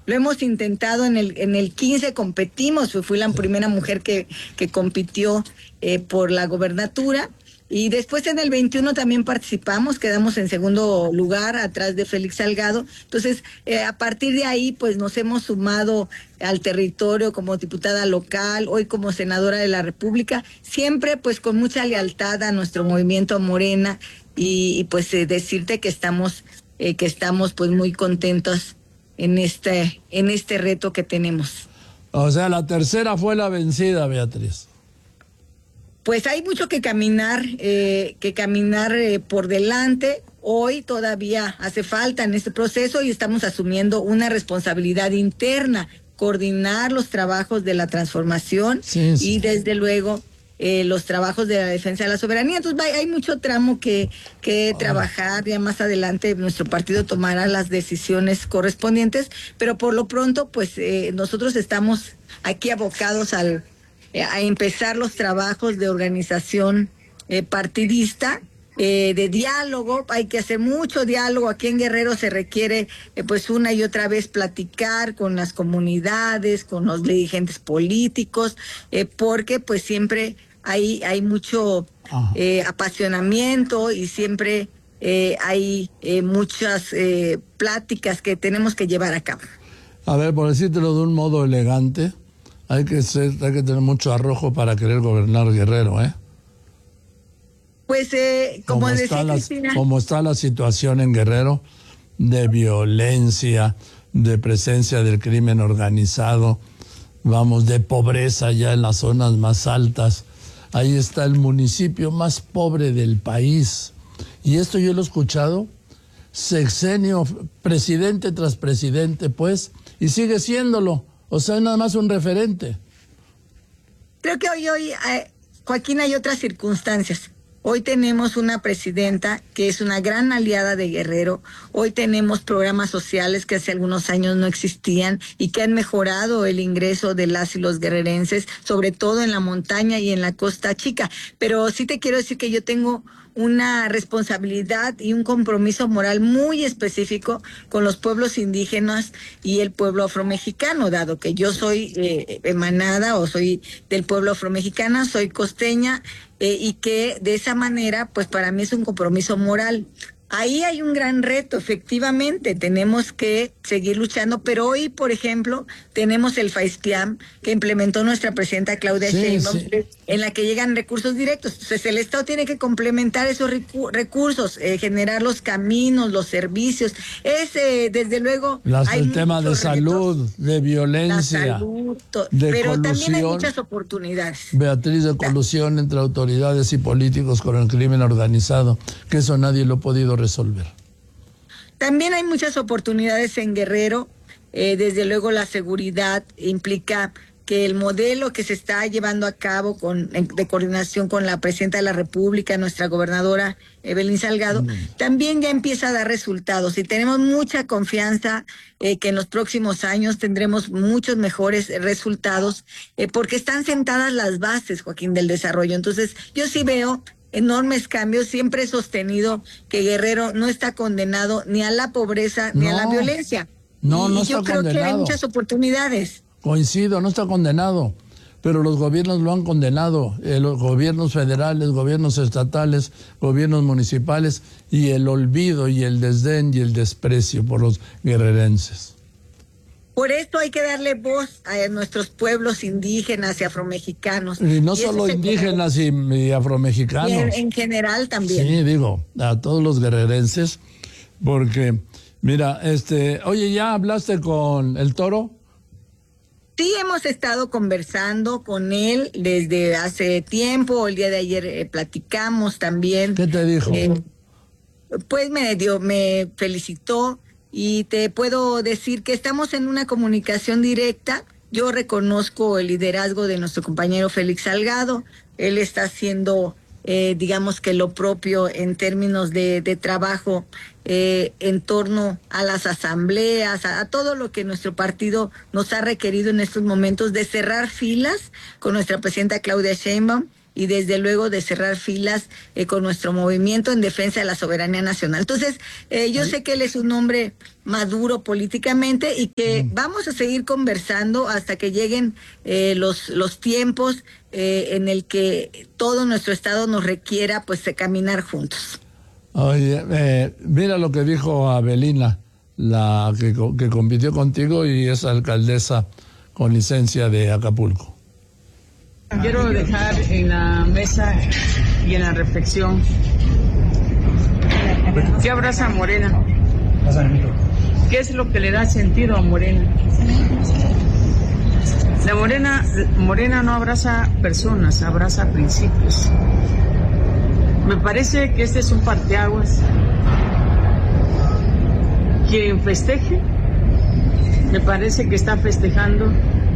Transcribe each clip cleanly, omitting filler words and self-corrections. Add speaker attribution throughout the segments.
Speaker 1: Lo hemos intentado en el 15, competimos, fui la primera mujer que compitió por la gobernatura. Y después en el 21 también participamos, quedamos en segundo lugar atrás de Félix Salgado. Entonces, a partir de ahí, pues nos hemos sumado al territorio como diputada local, hoy como senadora de la República, siempre pues con mucha lealtad a nuestro movimiento Morena y pues decirte que estamos pues muy contentos en este reto que tenemos.
Speaker 2: O sea, la tercera fue la vencida, Beatriz.
Speaker 1: Pues hay mucho que caminar por delante. Hoy todavía hace falta en este proceso y estamos asumiendo una responsabilidad interna, coordinar los trabajos de la transformación y desde luego los trabajos de la defensa de la soberanía. Entonces hay mucho tramo que trabajar. Ya más adelante nuestro partido tomará las decisiones correspondientes, pero por lo pronto pues nosotros estamos aquí abocados a empezar los trabajos de organización partidista, de diálogo. Hay que hacer mucho diálogo. Aquí en Guerrero se requiere pues una y otra vez platicar con las comunidades, con los dirigentes políticos, porque pues siempre hay mucho apasionamiento y siempre hay muchas pláticas que tenemos que llevar a cabo.
Speaker 2: A ver, por decírtelo de un modo elegante, hay que tener mucho arrojo para querer gobernar Guerrero, ¿eh?
Speaker 1: Pues, como decía Cristina,
Speaker 2: como está la situación en Guerrero, de violencia, de presencia del crimen organizado, vamos, de pobreza ya en las zonas más altas. Ahí está el municipio más pobre del país. Y esto yo lo he escuchado sexenio, presidente tras presidente, pues, y sigue siéndolo. O sea, nada más un referente.
Speaker 1: Creo que hoy, Joaquín, hay otras circunstancias. Hoy tenemos una presidenta que es una gran aliada de Guerrero. Hoy tenemos programas sociales que hace algunos años no existían y que han mejorado el ingreso de las y los guerrerenses, sobre todo en la montaña y en la Costa Chica. Pero sí te quiero decir que yo tengo una responsabilidad y un compromiso moral muy específico con los pueblos indígenas y el pueblo afromexicano, dado que yo soy emanada o soy del pueblo afromexicana, soy costeña, y que de esa manera, pues para mí es un compromiso moral. Ahí hay un gran reto, efectivamente, tenemos que seguir luchando, pero hoy, por ejemplo, tenemos el FAISPIAM que implementó nuestra presidenta Claudia Sheinbaum, en la que llegan recursos directos. Entonces el Estado tiene que complementar esos recursos, generar los caminos, los servicios. Desde luego,
Speaker 2: el tema de salud, de violencia, de
Speaker 1: pero
Speaker 2: colusión,
Speaker 1: también hay muchas oportunidades.
Speaker 2: Beatriz, de colusión entre autoridades y políticos con el crimen organizado, que eso nadie lo ha podido resolver.
Speaker 1: También hay muchas oportunidades en Guerrero. Desde luego la seguridad implica que el modelo que se está llevando a cabo de coordinación con la presidenta de la República, nuestra gobernadora Evelyn Salgado, también ya empieza a dar resultados y tenemos mucha confianza que en los próximos años tendremos muchos mejores resultados porque están sentadas las bases, Joaquín, del desarrollo. Entonces yo sí veo enormes cambios. Siempre he sostenido que Guerrero no está condenado ni a la pobreza ni a la violencia.
Speaker 2: No está
Speaker 1: yo creo
Speaker 2: condenado.
Speaker 1: que hay muchas oportunidades.
Speaker 2: Coincido, no está condenado, pero los gobiernos lo han condenado, los gobiernos federales, gobiernos estatales, gobiernos municipales, y el olvido y el desdén y el desprecio por los guerrerenses.
Speaker 1: Por esto hay que darle voz a nuestros pueblos indígenas y afromexicanos.
Speaker 2: Y no solo indígenas y afromexicanos.
Speaker 1: Y en general también.
Speaker 2: Sí, digo, a todos los guerrerenses, porque, mira, oye, ¿ya hablaste con el Toro?
Speaker 1: Sí, hemos estado conversando con él desde hace tiempo. El día de ayer platicamos también.
Speaker 2: ¿Qué te dijo?
Speaker 1: Pues me felicitó y te puedo decir que estamos en una comunicación directa. Yo reconozco el liderazgo de nuestro compañero Félix Salgado. Él está haciendo, digamos que lo propio en términos de trabajo en torno a las asambleas, a todo lo que nuestro partido nos ha requerido en estos momentos de cerrar filas con nuestra presidenta Claudia Sheinbaum y desde luego de cerrar filas con nuestro movimiento en defensa de la soberanía nacional. Entonces, yo sé que él es un hombre maduro políticamente y que vamos a seguir conversando hasta que lleguen los tiempos en el que todo nuestro estado nos requiera pues de caminar juntos.
Speaker 2: Oye, mira lo que dijo Avelina, la que compitió contigo y es alcaldesa con licencia de Acapulco.
Speaker 3: Quiero dejar en la mesa y en la reflexión ¿qué abraza a Morena? ¿Qué es lo que le da sentido a Morena? La Morena no abraza personas, abraza principios. Me parece que este es un parteaguas. Quien festeje, me parece que está festejando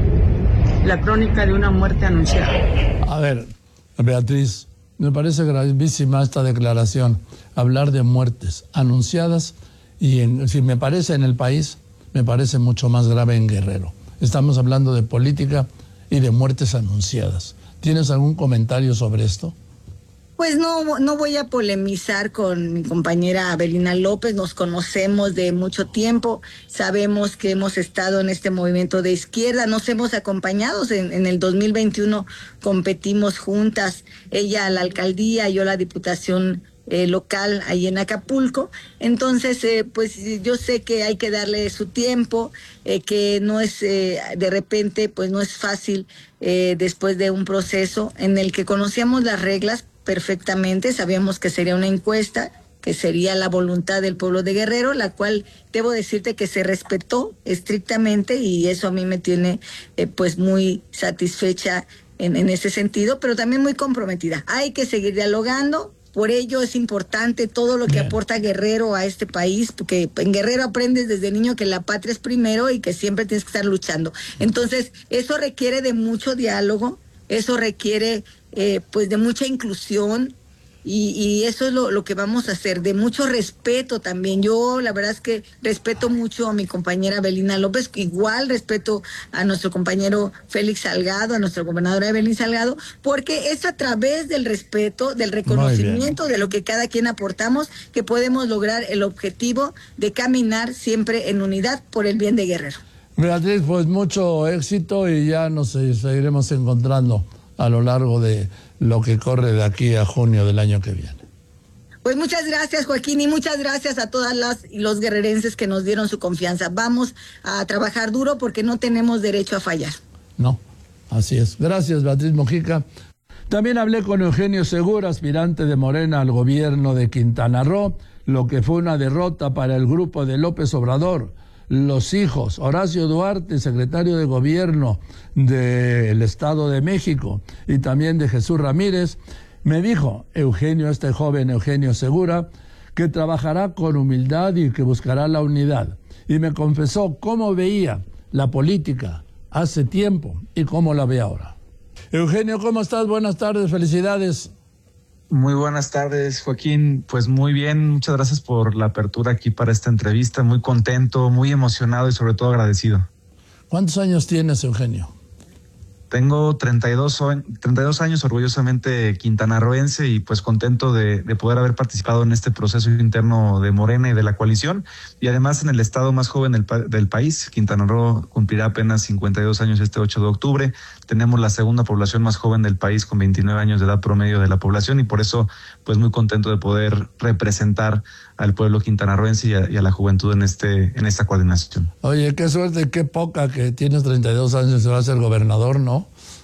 Speaker 3: la crónica de una muerte anunciada.
Speaker 2: A ver, Beatriz, me parece gravísima esta declaración, hablar de muertes anunciadas y si me parece en el país, me parece mucho más grave en Guerrero. Estamos hablando de política y de muertes anunciadas. ¿Tienes algún comentario sobre esto?
Speaker 1: Pues no voy a polemizar con mi compañera Avelina López, nos conocemos de mucho tiempo, sabemos que hemos estado en este movimiento de izquierda, nos hemos acompañado, en el 2021 competimos juntas, ella a la alcaldía, yo a la diputación local ahí en Acapulco. Entonces pues yo sé que hay que darle su tiempo, que no es de repente pues no es fácil después de un proceso en el que conocíamos las reglas perfectamente, sabíamos que sería una encuesta, que sería la voluntad del pueblo de Guerrero, la cual debo decirte que se respetó estrictamente y eso a mí me tiene pues muy satisfecha en ese sentido, pero también muy comprometida. Hay que seguir dialogando. Por ello es importante todo lo que aporta Guerrero a este país, porque en Guerrero aprendes desde niño que la patria es primero y que siempre tienes que estar luchando. Entonces, eso requiere de mucho diálogo, eso requiere pues de mucha inclusión y eso es lo que vamos a hacer, de mucho respeto también. Yo la verdad es que respeto mucho a mi compañera Avelina López, igual respeto a nuestro compañero Félix Salgado, a nuestra gobernadora Evelyn Salgado, porque es a través del respeto, del reconocimiento de lo que cada quien aportamos, que podemos lograr el objetivo de caminar siempre en unidad por el bien de Guerrero.
Speaker 2: Beatriz, pues mucho éxito y ya nos seguiremos encontrando a lo largo de lo que corre de aquí a junio del año que viene.
Speaker 1: Pues muchas gracias, Joaquín, y muchas gracias a todas las y los guerrerenses que nos dieron su confianza. Vamos a trabajar duro porque no tenemos derecho a fallar.
Speaker 2: No, así es. Gracias, Beatriz Mojica. También hablé con Eugenio Segura, aspirante de Morena al gobierno de Quintana Roo, lo que fue una derrota para el grupo de López Obrador. Los hijos, Horacio Duarte, secretario de Gobierno del Estado de México, y también de Jesús Ramírez, me dijo este joven Eugenio Segura, que trabajará con humildad y que buscará la unidad. Y me confesó cómo veía la política hace tiempo y cómo la ve ahora. Eugenio, ¿cómo estás? Buenas tardes, felicidades.
Speaker 4: Muy buenas tardes, Joaquín. Pues muy bien, muchas gracias por la apertura aquí para esta entrevista. Muy contento, muy emocionado y sobre todo agradecido.
Speaker 2: ¿Cuántos años tienes, Eugenio?
Speaker 4: Tengo 32 años, orgullosamente quintanarroense, y pues contento de poder haber participado en este proceso interno de Morena y de la coalición, y además en el estado más joven del país. Quintana Roo cumplirá apenas 52 años este 8 de octubre. Tenemos la segunda población más joven del país, con 29 años de edad promedio de la población, y por eso pues muy contento de poder representar al pueblo quintanarroense y a la juventud en esta coordinación.
Speaker 2: Oye, qué suerte, qué poca que tienes 32 años y vas a ser gobernador, ¿no?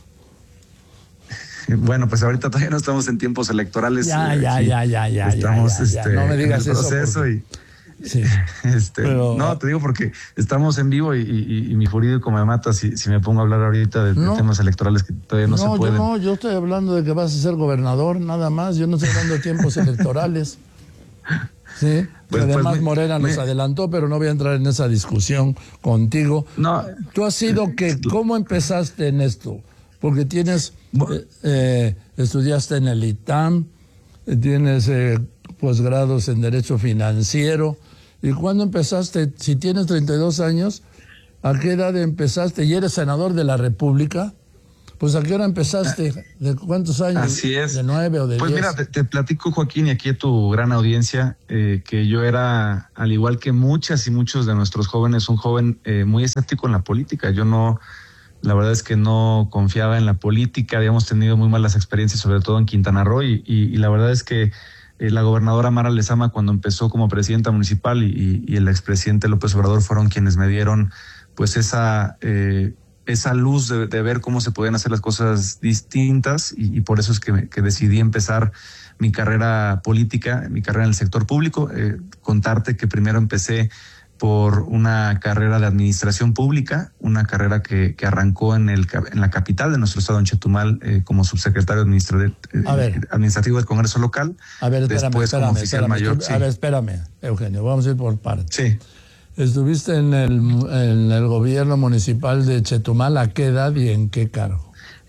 Speaker 4: Bueno, pues ahorita todavía no estamos en tiempos electorales.
Speaker 2: Ya.
Speaker 4: Estamos
Speaker 2: no me digas
Speaker 4: en el proceso
Speaker 2: porque... Sí.
Speaker 4: Pero... No, te digo porque estamos en vivo y mi jurídico me mata si me pongo a hablar ahorita de temas electorales que todavía no se pueden.
Speaker 2: Yo estoy hablando de que vas a ser gobernador, nada más. Yo no estoy hablando de tiempos electorales. Sí, además Morena nos adelantó, pero no voy a entrar en esa discusión contigo.
Speaker 4: No.
Speaker 2: Tú has sido ¿cómo empezaste en esto? Porque estudiaste en el ITAM, tienes posgrados en Derecho Financiero. ¿Y cuándo empezaste? Si tienes 32 años, ¿a qué edad empezaste? ¿Y eres senador de la República? Pues ¿a qué hora empezaste? ¿De cuántos años?
Speaker 4: Así es.
Speaker 2: ¿De 9 o de 10?
Speaker 4: Pues mira, te platico, Joaquín, y aquí a tu gran audiencia, que yo era, al igual que muchas y muchos de nuestros jóvenes, un joven muy escéptico en la política. Yo no, la verdad es que no confiaba en la política, habíamos tenido muy malas experiencias, sobre todo en Quintana Roo, y la verdad es que la gobernadora Mara Lezama, cuando empezó como presidenta municipal, y el expresidente López Obrador fueron quienes me dieron pues esa luz de ver cómo se podían hacer las cosas distintas, y por eso es que decidí empezar mi carrera política, mi carrera en el sector público. Contarte que primero empecé por una carrera de administración pública, una carrera que arrancó en la capital de nuestro estado, en Chetumal, como subsecretario administrativo del Congreso local.
Speaker 2: A ver,
Speaker 4: después como oficial mayor.
Speaker 2: A ver, espérame, Eugenio, vamos a ir por partes.
Speaker 4: Sí.
Speaker 2: ¿Estuviste en el gobierno municipal de Chetumal a qué edad y en qué cargo?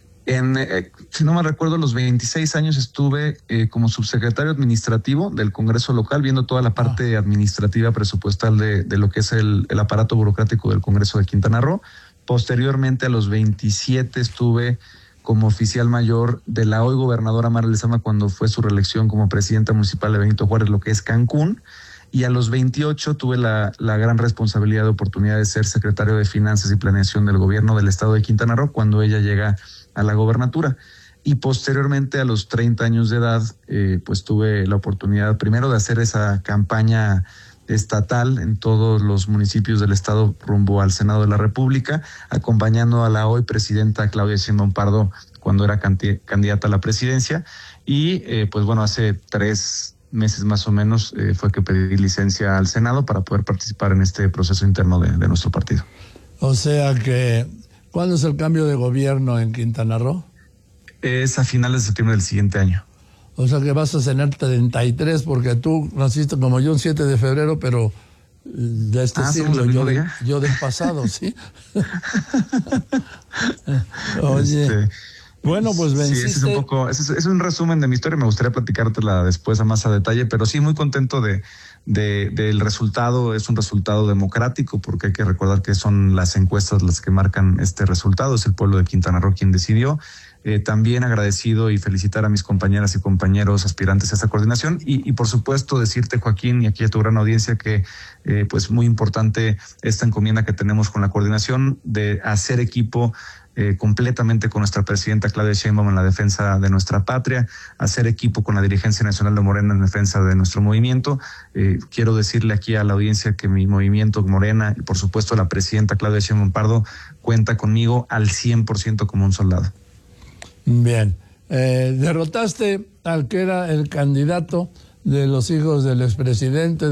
Speaker 4: Si no me recuerdo, los 26 años estuve como subsecretario administrativo del Congreso local, viendo toda la parte administrativa presupuestal de lo que es el aparato burocrático del Congreso de Quintana Roo. Posteriormente, a los 27, estuve como oficial mayor de la hoy gobernadora Mara Lezama cuando fue su reelección como presidenta municipal de Benito Juárez, lo que es Cancún. Y a los 28 tuve la gran responsabilidad de oportunidad de ser secretario de Finanzas y Planeación del gobierno del estado de Quintana Roo cuando ella llega a la gobernatura. Y posteriormente, a los 30 años de edad, pues tuve la oportunidad primero de hacer esa campaña estatal en todos los municipios del estado rumbo al Senado de la República, acompañando a la hoy presidenta Claudia Sheinbaum Pardo cuando era candidata a la presidencia. Y pues bueno, hace 3 meses más o menos fue que pedí licencia al Senado para poder participar en este proceso interno de nuestro partido.
Speaker 2: O sea que, ¿cuándo es el cambio de gobierno en Quintana Roo?
Speaker 4: Es a finales de septiembre del siguiente año.
Speaker 2: O sea que vas a tener 33 porque tú naciste como yo un 7 de febrero, pero de este siglo, yo del pasado, ¿sí? Oye... Bueno, pues venciste.
Speaker 4: Sí, es un resumen de mi historia. Me gustaría platicártela después a más a detalle, pero sí muy contento del resultado. Es un resultado democrático porque hay que recordar que son las encuestas las que marcan este resultado. Es el pueblo de Quintana Roo quien decidió. También agradecido y felicitar a mis compañeras y compañeros aspirantes a esta coordinación y por supuesto decirte, Joaquín, y aquí a tu gran audiencia, que pues muy importante esta encomienda que tenemos con la coordinación de hacer equipo completamente con nuestra presidenta Claudia Sheinbaum en la defensa de nuestra patria, hacer equipo con la dirigencia nacional de Morena en defensa de nuestro movimiento. Quiero decirle aquí a la audiencia que mi movimiento Morena y por supuesto la presidenta Claudia Sheinbaum Pardo cuenta conmigo al 100% como un soldado.
Speaker 2: Bien, derrotaste al que era el candidato de los hijos del expresidente,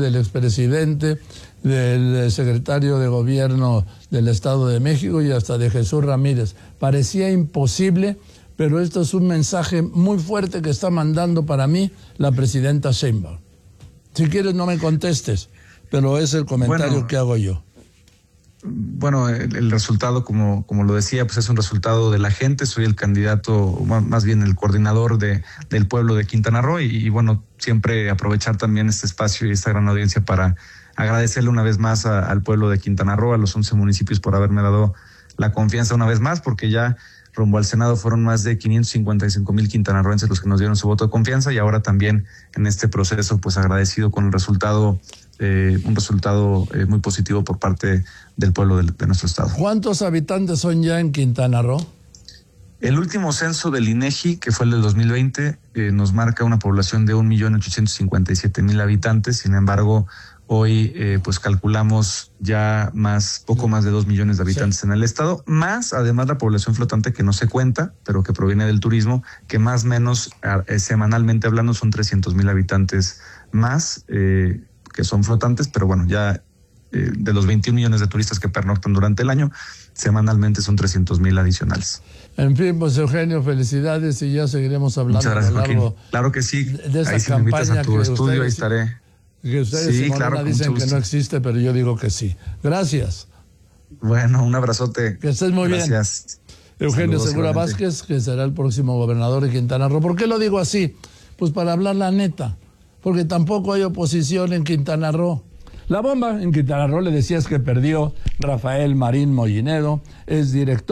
Speaker 2: del secretario de gobierno del Estado de México y hasta de Jesús Ramírez. Parecía imposible, pero esto es un mensaje muy fuerte que está mandando para mí la presidenta Sheinbaum. Si quieres no me contestes, pero es el comentario que hago yo.
Speaker 4: Bueno, el resultado, como lo decía, pues es un resultado de la gente. Soy el candidato, más bien el coordinador del pueblo de Quintana Roo y bueno, siempre aprovechar también este espacio y esta gran audiencia para agradecerle una vez más al pueblo de Quintana Roo, a los 11 municipios por haberme dado la confianza una vez más, porque ya rumbo al Senado fueron más de 555,000 quintanarroenses los que nos dieron su voto de confianza y ahora también en este proceso pues agradecido con el resultado, un resultado muy positivo por parte del pueblo de nuestro estado.
Speaker 2: ¿Cuántos habitantes son ya en Quintana Roo?
Speaker 4: El último censo del INEGI, que fue el del 2020, nos marca una población de 1.857.000 habitantes. Sin embargo, hoy pues calculamos ya poco más de 2 millones de habitantes en el estado, más además la población flotante que no se cuenta, pero que proviene del turismo, que más o menos semanalmente hablando son 300,000 habitantes más que son flotantes, pero bueno, ya de los 21 millones de turistas que pernoctan durante el año, semanalmente son 300,000 adicionales.
Speaker 2: En fin, pues Eugenio, felicidades y ya seguiremos hablando.
Speaker 4: Muchas gracias, Joaquín. Claro que sí.
Speaker 2: De esa
Speaker 4: ahí si me invitas a tu estudio, ahí estaré.
Speaker 2: Que ustedes
Speaker 4: sí, claro,
Speaker 2: dicen que no existe, pero yo digo que sí. Gracias.
Speaker 4: Bueno, un abrazote.
Speaker 2: Que estés muy bien.
Speaker 4: Gracias.
Speaker 2: Eugenio Segura Vázquez, que será el próximo gobernador de Quintana Roo. ¿Por qué lo digo así? Pues para hablar la neta. Porque tampoco hay oposición en Quintana Roo. La bomba en Quintana Roo, le decías que perdió Rafael Marín Mollinedo, es director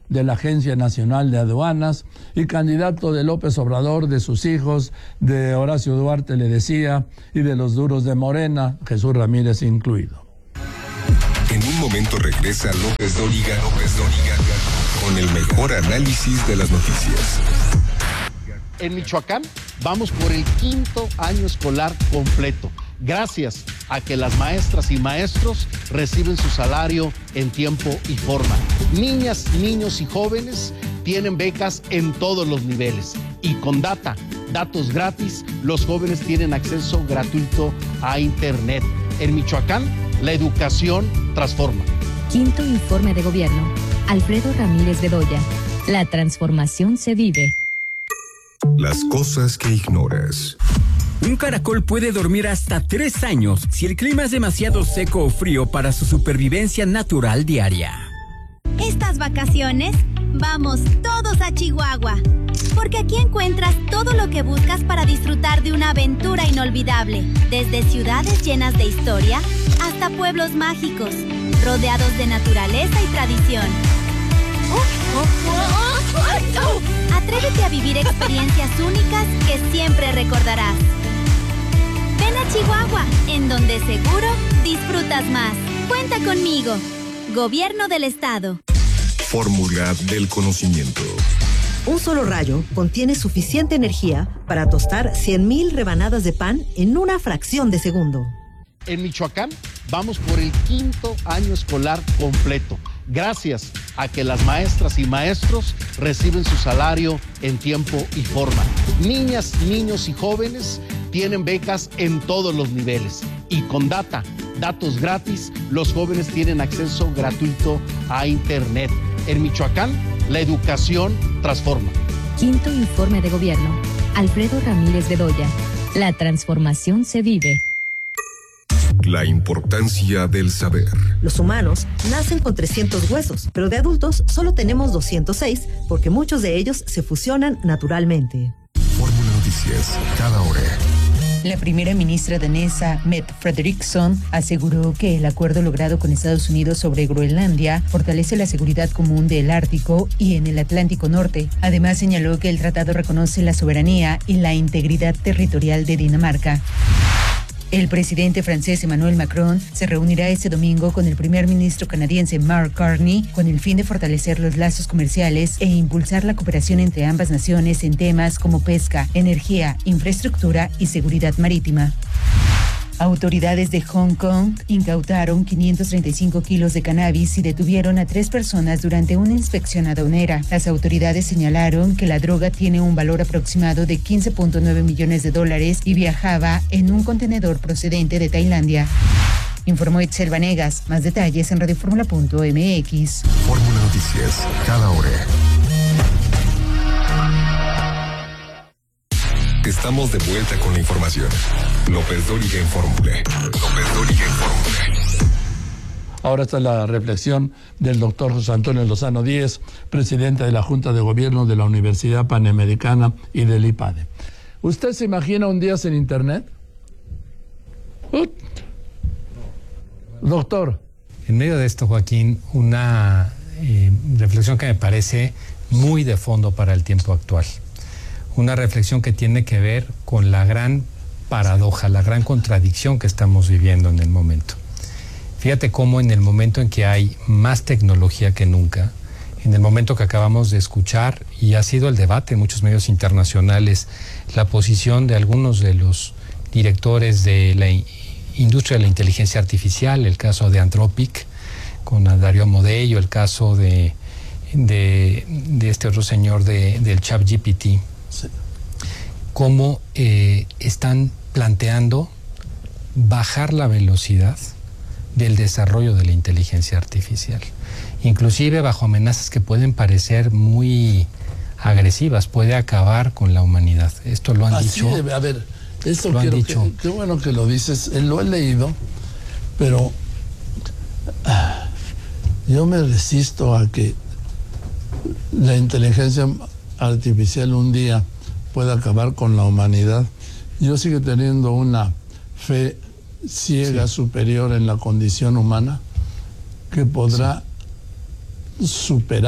Speaker 2: de la Agencia Nacional de Aduanas y candidato de López Obrador, de sus hijos, de Horacio Duarte, le decía, y de los duros de Morena, Jesús Ramírez incluido.
Speaker 5: En un momento regresa López Dóriga con el mejor análisis de las noticias.
Speaker 6: En Michoacán vamos por el 5º año escolar completo, gracias a que las maestras y maestros reciben su salario en tiempo y forma. Niñas, niños y jóvenes tienen becas en todos los niveles y con datos gratis, los jóvenes tienen acceso gratuito a Internet. En Michoacán, la educación transforma.
Speaker 7: 5º informe de gobierno. Alfredo Ramírez Bedoya. La transformación se vive.
Speaker 5: Las cosas que ignoras.
Speaker 8: Un caracol puede dormir hasta 3 años si el clima es demasiado seco o frío para su supervivencia natural diaria.
Speaker 9: Estas vacaciones, vamos todos a Chihuahua, porque aquí encuentras todo lo que buscas para disfrutar de una aventura inolvidable, desde ciudades llenas de historia hasta pueblos mágicos, rodeados de naturaleza y tradición. Atrévete a vivir experiencias únicas que siempre recordarás. Ven a Chihuahua, en donde seguro disfrutas más. Cuenta conmigo. Gobierno del Estado.
Speaker 5: Fórmula del conocimiento.
Speaker 10: Un solo rayo contiene suficiente energía para tostar 100,000 rebanadas de pan en una fracción de segundo.
Speaker 6: En Michoacán vamos por el 5º año escolar completo, gracias a que las maestras y maestros reciben su salario en tiempo y forma. Niñas, niños y jóvenes tienen becas en todos los niveles y con datos gratis, los jóvenes tienen acceso gratuito a Internet. En Michoacán, la educación transforma.
Speaker 7: 5º informe de gobierno. Alfredo Ramírez Bedoya. La transformación se vive.
Speaker 5: La importancia del saber.
Speaker 10: Los humanos nacen con 300 huesos, pero de adultos solo tenemos 206 porque muchos de ellos se fusionan naturalmente.
Speaker 5: Fórmula Noticias, cada hora.
Speaker 11: La primera ministra danesa, Mette Frederiksen, aseguró que el acuerdo logrado con Estados Unidos sobre Groenlandia fortalece la seguridad común del Ártico y en el Atlántico Norte. Además, señaló que el tratado reconoce la soberanía y la integridad territorial de Dinamarca. El presidente francés Emmanuel Macron se reunirá este domingo con el primer ministro canadiense Mark Carney con el fin de fortalecer los lazos comerciales e impulsar la cooperación entre ambas naciones en temas como pesca, energía, infraestructura y seguridad marítima. Autoridades de Hong Kong incautaron 535 kilos de cannabis y detuvieron a 3 personas durante una inspección aduanera. Las autoridades señalaron que la droga tiene un valor aproximado de $15.9 millones y viajaba en un contenedor procedente de Tailandia. Informó Itzel Vanegas. Más detalles en radioformula.mx.
Speaker 5: Fórmula Noticias, cada hora. Estamos de vuelta con la información. López Dóriga en Fórmula.
Speaker 2: Ahora está la reflexión del doctor José Antonio Lozano Díez, presidente de la Junta de Gobierno de la Universidad Panamericana y del IPADE. ¿Usted se imagina un día sin internet? Doctor.
Speaker 12: En medio de esto, Joaquín, una reflexión que me parece muy de fondo para el tiempo actual. Una reflexión que tiene que ver con la gran paradoja, la gran contradicción que estamos viviendo en el momento. Fíjate cómo en el momento en que hay más tecnología que nunca, en el momento que acabamos de escuchar, y ha sido el debate en muchos medios internacionales, la posición de algunos de los directores de la industria de la inteligencia artificial, el caso de Anthropic, con Dario Amodei, el caso de este otro señor del ChatGPT. Sí. Cómo están planteando bajar la velocidad del desarrollo de la inteligencia artificial, inclusive bajo amenazas que pueden parecer muy agresivas, puede acabar con la humanidad. Esto lo han dicho.
Speaker 2: A ver, esto quiero que, qué bueno que lo dices, lo he leído, pero yo me resisto a que la inteligencia artificial un día pueda acabar con la humanidad. Yo sigo teniendo una fe ciega, superior en la condición humana, que podrá superar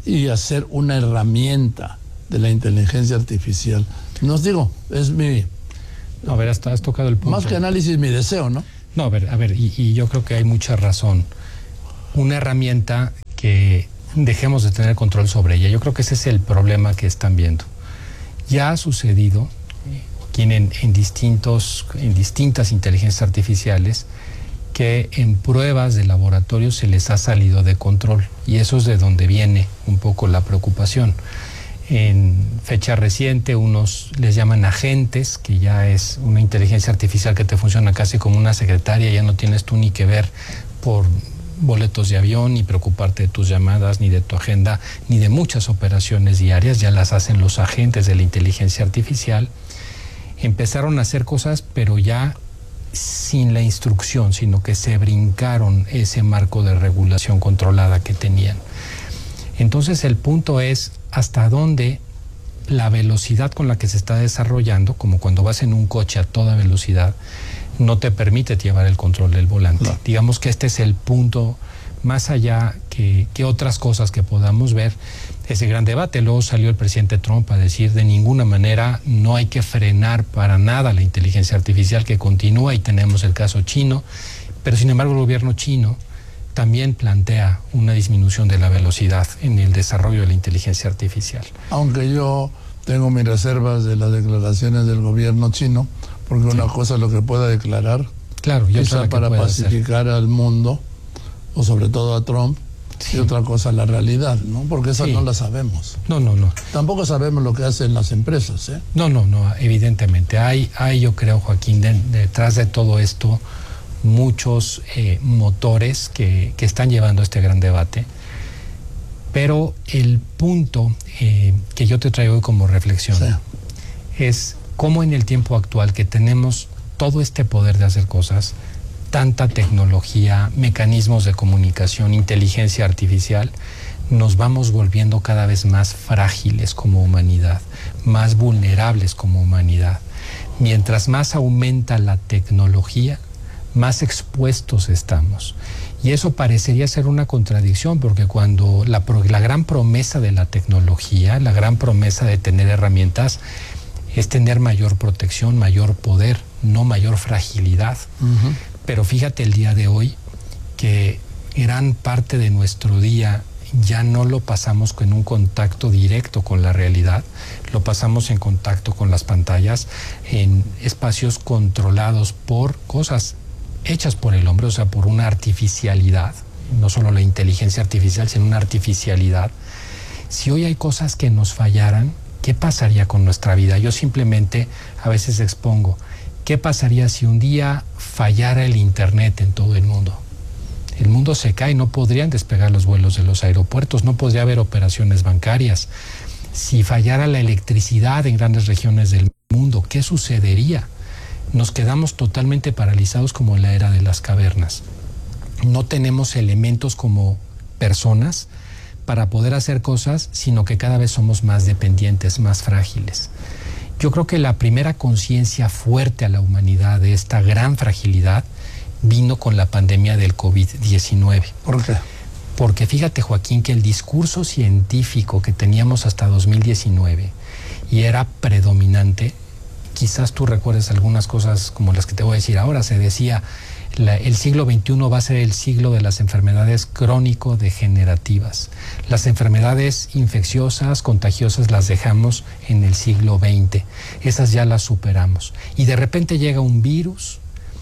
Speaker 2: y hacer una herramienta de la inteligencia artificial. Nos digo, es mi...
Speaker 12: No, a ver, has tocado el punto.
Speaker 2: Más que análisis, mi deseo, ¿no?
Speaker 12: No, a ver, y yo creo que hay mucha razón. Una herramienta que dejemos de tener control sobre ella. Yo creo que ese es el problema que están viendo. Ya ha sucedido aquí en distintas inteligencias artificiales que en pruebas de laboratorio se les ha salido de control, y eso es de donde viene un poco la preocupación. En fecha reciente, unos les llaman agentes, que ya es una inteligencia artificial que te funciona casi como una secretaria, ya no tienes tú ni que ver por boletos de avión, ni preocuparte de tus llamadas, ni de tu agenda, ni de muchas operaciones diarias, ya las hacen los agentes de la inteligencia artificial. Empezaron a hacer cosas, pero ya sin la instrucción, sino que se brincaron ese marco de regulación controlada que tenían. Entonces el punto es hasta dónde la velocidad con la que se está desarrollando, como cuando vas en un coche a toda velocidad, no te permite llevar el control del volante. No. Digamos que este es el punto, más allá que otras cosas que podamos ver, ese gran debate. Luego salió el presidente Trump a decir de ninguna manera no hay que frenar para nada la inteligencia artificial, que continúa, y tenemos el caso chino, pero sin embargo el gobierno chino también plantea una disminución de la velocidad en el desarrollo de la inteligencia artificial.
Speaker 2: Aunque yo tengo mis reservas de las declaraciones del gobierno chino, porque una cosa es lo que pueda declarar,
Speaker 12: claro,
Speaker 2: quizá para pacificar al mundo, o sobre todo a Trump, y otra cosa la realidad, ¿no? Porque esa no la sabemos.
Speaker 12: No.
Speaker 2: Tampoco sabemos lo que hacen las empresas, ¿eh?
Speaker 12: No, evidentemente. Hay yo creo, Joaquín, detrás de todo esto, muchos motores que están llevando este gran debate, pero el punto que yo te traigo como reflexión es cómo en el tiempo actual, que tenemos todo este poder de hacer cosas, tanta tecnología, mecanismos de comunicación, inteligencia artificial, nos vamos volviendo cada vez más frágiles como humanidad, más vulnerables como humanidad. Mientras más aumenta la tecnología, más expuestos estamos. Y eso parecería ser una contradicción, porque cuando la gran promesa de la tecnología, la gran promesa de tener herramientas, es tener mayor protección, mayor poder, no mayor fragilidad. Uh-huh. Pero fíjate el día de hoy que gran parte de nuestro día ya no lo pasamos en un contacto directo con la realidad, lo pasamos en contacto con las pantallas, en espacios controlados por cosas hechas por el hombre, o sea, por una artificialidad, no solo la inteligencia artificial, sino una artificialidad. Si hoy hay cosas que nos fallaran, ¿qué pasaría con nuestra vida? Yo simplemente a veces expongo, ¿qué pasaría si un día fallara el internet en todo el mundo? El mundo se cae, no podrían despegar los vuelos de los aeropuertos, no podría haber operaciones bancarias. Si fallara la electricidad en grandes regiones del mundo, ¿qué sucedería? Nos quedamos totalmente paralizados como en la era de las cavernas. No tenemos elementos como personas para poder hacer cosas, sino que cada vez somos más dependientes, más frágiles. Yo creo que la primera conciencia fuerte a la humanidad de esta gran fragilidad vino con la pandemia del COVID-19.
Speaker 2: ¿Por qué?
Speaker 12: Porque fíjate, Joaquín, que el discurso científico que teníamos hasta 2019 y era predominante, quizás tú recuerdes algunas cosas como las que te voy a decir ahora, se decía, el siglo XXI va a ser el siglo de las enfermedades crónico-degenerativas. Las enfermedades infecciosas, contagiosas, las dejamos en el siglo XX. Esas ya las superamos. Y de repente llega un virus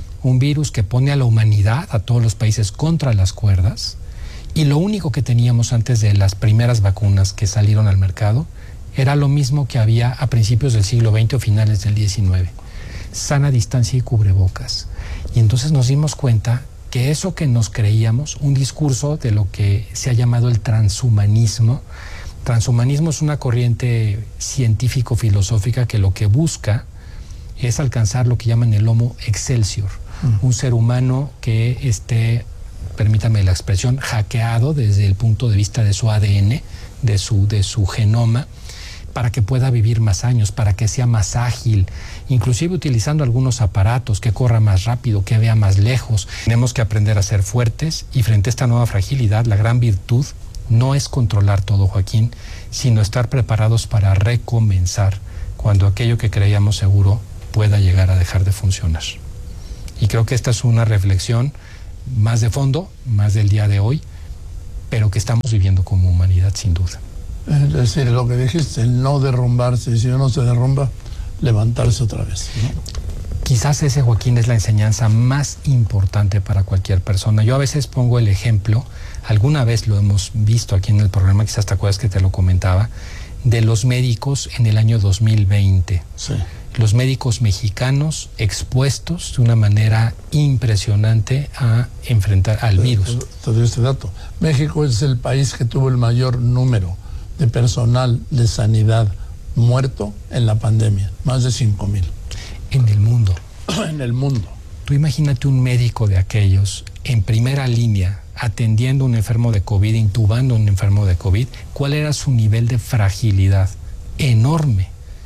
Speaker 12: que pone a la humanidad, a todos los países, contra las cuerdas, y lo único que teníamos antes de las primeras vacunas que salieron al mercado era lo mismo que había a principios del siglo XX o finales del XIX. Sana distancia y cubrebocas. Y entonces nos dimos cuenta que eso que nos creíamos, un discurso de lo que se ha llamado el transhumanismo. Transhumanismo es una corriente científico-filosófica que lo que busca es alcanzar lo que llaman el Homo Excelsior, un ser humano que esté, permítame la expresión, hackeado desde el punto de vista de su ADN, de su genoma, para que pueda vivir más años, para que sea más ágil, inclusive utilizando algunos aparatos, que corra más rápido, que vea más lejos. Tenemos que aprender a ser fuertes, y frente a esta nueva fragilidad, la gran virtud No es controlar todo, Joaquín, sino estar preparados para recomenzar cuando aquello que creíamos seguro pueda llegar a dejar de funcionar. Y creo que esta es una reflexión más de fondo, más del día de hoy, pero que estamos viviendo como humanidad, sin duda.
Speaker 2: Es decir, lo que dijiste, el no derrumbarse, y si uno se derrumba, levantarse otra vez, ¿no?
Speaker 12: Quizás ese, Joaquín, es la enseñanza más importante para cualquier persona. Yo a veces pongo el ejemplo, alguna vez lo hemos visto aquí en el programa, quizás te acuerdas que te lo comentaba, de los médicos en el año 2020.
Speaker 2: Sí.
Speaker 12: Los médicos mexicanos expuestos de una manera impresionante a enfrentar al virus.
Speaker 2: Te doy este dato. México es el país que tuvo el mayor número de personal de sanidad muerto en la pandemia, más de 5,000.
Speaker 12: En el mundo.
Speaker 2: En el mundo.
Speaker 12: Tú imagínate un médico de aquellos en primera línea, atendiendo a un enfermo de COVID, intubando a un enfermo de COVID. ¿Cuál era su nivel de fragilidad? Enorme.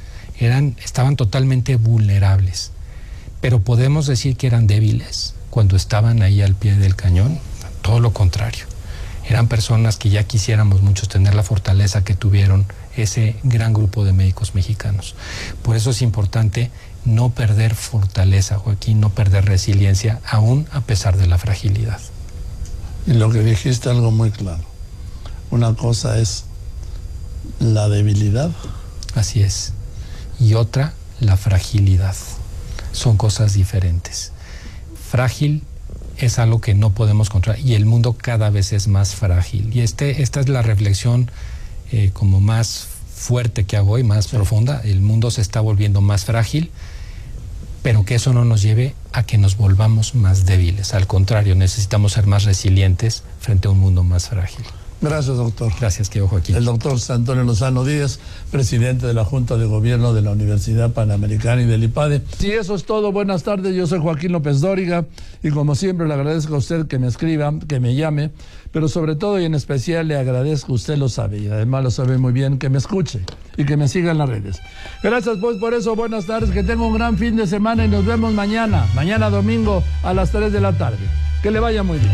Speaker 12: Estaban totalmente vulnerables. Pero podemos decir que eran débiles cuando estaban ahí al pie del cañón. Todo lo contrario. Eran personas que ya quisiéramos muchos tener la fortaleza que tuvieron ese gran grupo de médicos mexicanos. Por eso es importante no perder fortaleza, Joaquín, no perder resiliencia, aún a pesar de la fragilidad.
Speaker 2: Y lo que dijiste, algo muy claro. Una cosa es la debilidad.
Speaker 12: Así es. Y otra, la fragilidad. Son cosas diferentes. Frágil es algo que no podemos controlar y el mundo cada vez es más frágil. Y esta es la reflexión como más fuerte que hago hoy, más profunda. El mundo se está volviendo más frágil, pero que eso no nos lleve a que nos volvamos más débiles. Al contrario, necesitamos ser más resilientes frente a un mundo más frágil.
Speaker 2: Gracias, doctor.
Speaker 12: Gracias, querido Joaquín.
Speaker 2: El doctor Antonio Lozano Díaz, presidente de la Junta de Gobierno de la Universidad Panamericana y del IPADE. Si eso es todo, buenas tardes. Yo soy Joaquín López Dóriga y como siempre le agradezco a usted que me escriba, que me llame, pero sobre todo y en especial le agradezco, usted lo sabe y además lo sabe muy bien, que me escuche y que me siga en las redes. Gracias pues por eso, buenas tardes, que tenga un gran fin de semana y nos vemos mañana domingo a las 3 de la tarde. Que le vaya muy bien.